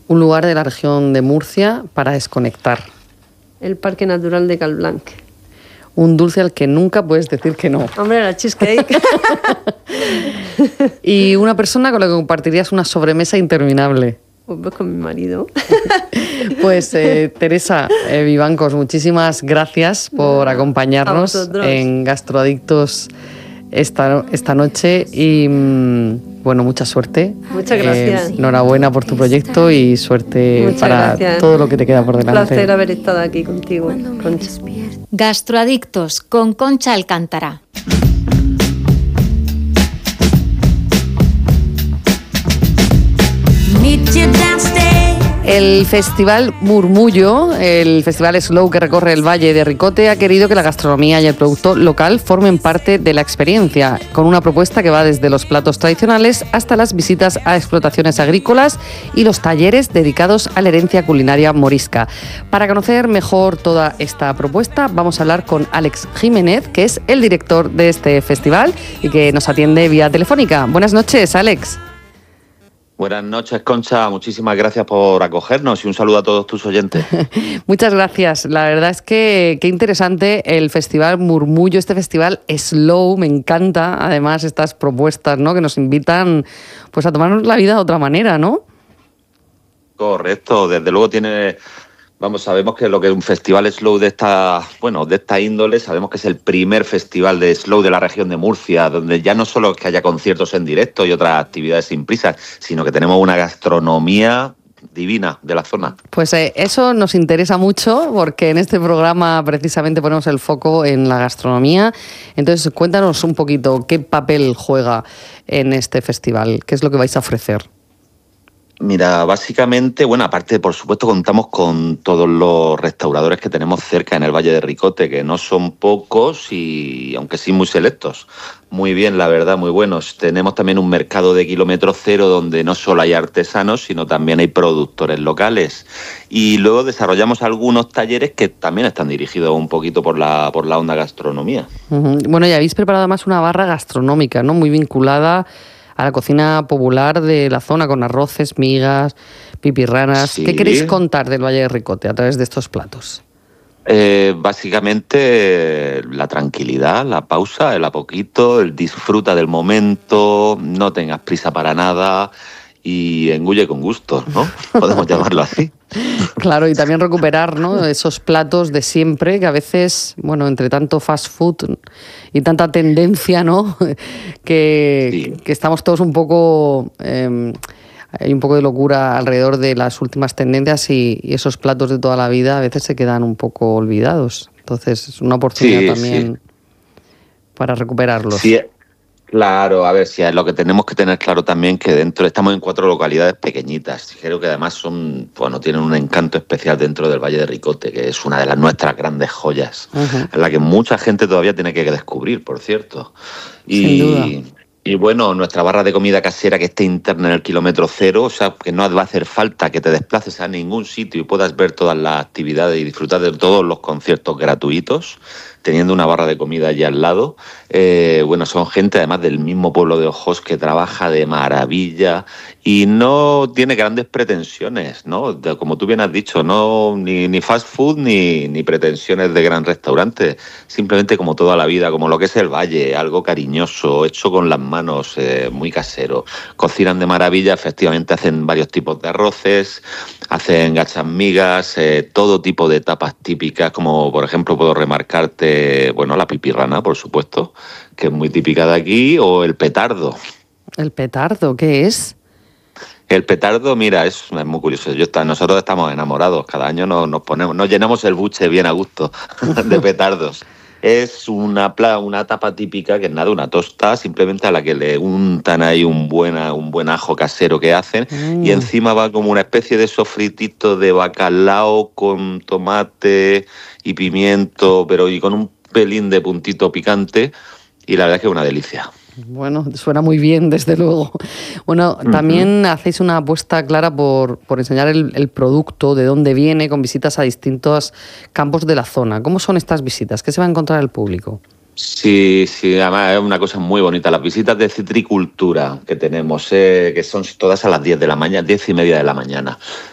Un lugar de la región de Murcia para desconectar. El Parque Natural de Calblanc. Un dulce al que nunca puedes decir que no. Hombre, la cheesecake. Y una persona con la que compartirías una sobremesa interminable. Pues con mi marido. Pues Teresa Vivancos, muchísimas gracias por acompañarnos en Gastroadictos esta noche y bueno, mucha suerte. Muchas gracias. Enhorabuena por tu proyecto y suerte Muchas para gracias. todo lo que te queda por delante. Un placer haber estado aquí contigo, Concha. Gastroadictos con Concha Alcántara. El Festival Murmullo, el Festival Slow que recorre el Valle de Ricote, ha querido que la gastronomía y el producto local formen parte de la experiencia, con una propuesta que va desde los platos tradicionales hasta las visitas a explotaciones agrícolas y los talleres dedicados a la herencia culinaria morisca. Para conocer mejor toda esta propuesta, vamos a hablar con Alex Jiménez, que es el director de este festival y que nos atiende vía telefónica. Buenas noches, Alex. Buenas noches, Concha. Muchísimas gracias por acogernos y un saludo a todos tus oyentes. Muchas gracias. La verdad es que qué interesante el Festival Murmullo, este festival Slow. Me encanta, además, estas propuestas, ¿no?, que nos invitan pues a tomarnos la vida de otra manera, ¿no? Correcto. Desde luego tiene... sabemos que lo que es un festival slow de esta índole, sabemos que es el primer festival de slow de la región de Murcia, donde ya no solo es que haya conciertos en directo y otras actividades sin prisas, sino que tenemos una gastronomía divina de la zona. Pues eso nos interesa mucho porque en este programa precisamente ponemos el foco en la gastronomía. Entonces, cuéntanos un poquito qué papel juega en este festival, qué es lo que vais a ofrecer. Mira, básicamente, aparte, por supuesto, contamos con todos los restauradores que tenemos cerca en el Valle de Ricote, que no son pocos y, aunque sí, muy selectos. Muy bien, la verdad, muy buenos. Tenemos también un mercado de kilómetro cero donde no solo hay artesanos, sino también hay productores locales. Y luego desarrollamos algunos talleres que también están dirigidos un poquito por la onda gastronomía. Uh-huh. Bueno, y habéis preparado además una barra gastronómica, ¿no?, muy vinculada a la cocina popular de la zona, con arroces, migas, pipirranas. Sí. ¿Qué queréis contar del Valle de Ricote a través de estos platos? Básicamente la tranquilidad, la pausa, el a poquito, el disfruta del momento, no tengas prisa para nada y engulle con gusto, ¿no? Podemos llamarlo así. Claro, y también recuperar, ¿no?, esos platos de siempre que a veces, entre tanto fast food y tanta tendencia, ¿no?, que estamos todos un poco... hay un poco de locura alrededor de las últimas tendencias y esos platos de toda la vida a veces se quedan un poco olvidados. Entonces es una oportunidad también para recuperarlos. Sí. Claro, a ver, si lo que tenemos que tener claro también que dentro estamos en 4 localidades pequeñitas. Creo que además tienen un encanto especial dentro del Valle de Ricote, que es una de las nuestras grandes joyas, en la que mucha gente todavía tiene que descubrir, por cierto. Sin duda. Y nuestra barra de comida casera que esté interna en el kilómetro cero, o sea, que no va a hacer falta que te desplaces a ningún sitio y puedas ver todas las actividades y disfrutar de todos los conciertos gratuitos, teniendo una barra de comida allí al lado. Son gente además del mismo pueblo de Ojos que trabaja de maravilla y no tiene grandes pretensiones, ¿no? Como tú bien has dicho, no ni fast food ni pretensiones de gran restaurante, simplemente como toda la vida, como lo que es el Valle, algo cariñoso, hecho con las manos, muy casero. Cocinan de maravilla, efectivamente hacen varios tipos de arroces, hacen gachas migas, todo tipo de tapas típicas, como por ejemplo puedo remarcarte, la pipirrana, por supuesto, que es muy típica de aquí, o el petardo. ¿El petardo qué es? El petardo, mira, es muy curioso. Nosotros estamos enamorados. Cada año nos llenamos el buche bien a gusto de petardos. Es una tapa típica que es nada, una tosta, simplemente a la que le untan ahí un buen ajo casero que hacen y encima va como una especie de sofritito de bacalao con tomate y pimiento, y con un pelín de puntito picante y la verdad es que es una delicia. Bueno, suena muy bien, desde luego. Bueno, también hacéis una apuesta clara por enseñar el producto, de dónde viene, con visitas a distintos campos de la zona. ¿Cómo son estas visitas? ¿Qué se va a encontrar el público? Sí, además es una cosa muy bonita. Las visitas de citricultura que tenemos, que son todas a las 10 de la mañana, 10:30 de la mañana.